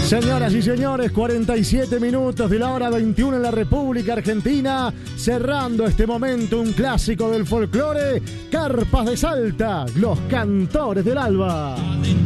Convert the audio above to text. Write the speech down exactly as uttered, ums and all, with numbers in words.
Señoras y señores, cuarenta y siete minutos de la hora veintiuno en la República Argentina, cerrando este momento un clásico del folclore, Carpas de Salta, los cantores del alba.